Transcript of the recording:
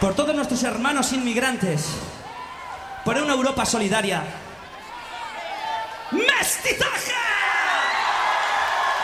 por todos nuestros hermanos inmigrantes, por una Europa solidaria. ¡Mestizaje!